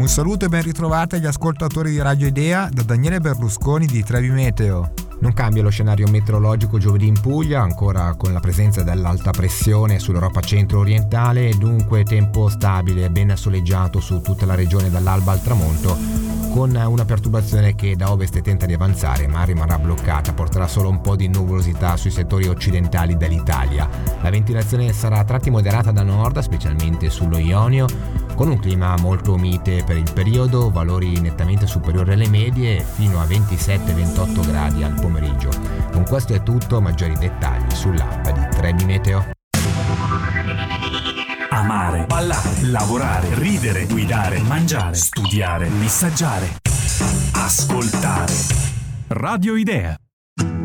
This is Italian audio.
Un saluto e ben ritrovati agli ascoltatori di Radio Idea da Daniele Berlusconi di Trevi Meteo. Non cambia lo scenario meteorologico giovedì in Puglia, ancora con la presenza dell'alta pressione sull'Europa centro-orientale e dunque tempo stabile e ben soleggiato su tutta la regione dall'alba al tramonto, con una perturbazione che da ovest tenta di avanzare ma rimarrà bloccata, porterà solo un po' di nuvolosità sui settori occidentali dell'Italia. La ventilazione sarà a tratti moderata da nord, specialmente sullo Ionio, con un clima molto mite per il periodo, valori nettamente superiori alle medie fino a 27-28 gradi al pomeriggio. Con questo è tutto, maggiori dettagli sull'app di Trevi Meteo. Amare, ballare, lavorare, ridere, guidare, mangiare, studiare, messaggiare, ascoltare. Radio Idea.